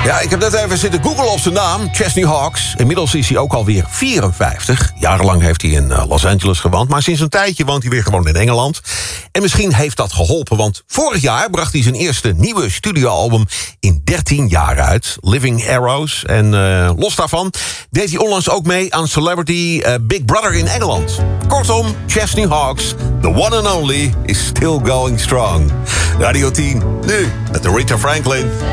Ja, ik heb net even zitten googlen op zijn naam, Chesney Hawkes. Inmiddels is hij ook alweer 54. Jarenlang heeft hij in Los Angeles gewoond, maar sinds een tijdje woont hij weer gewoon in Engeland. En misschien heeft dat geholpen, want vorig jaar bracht hij zijn eerste nieuwe studioalbum in 13 jaar uit, Living Arrows. En los daarvan deed hij onlangs ook mee aan Celebrity Big Brother in Engeland. Kortom, Chesney Hawkes, the one and only, is still going strong. Radio 10, nu met Aretha Franklin.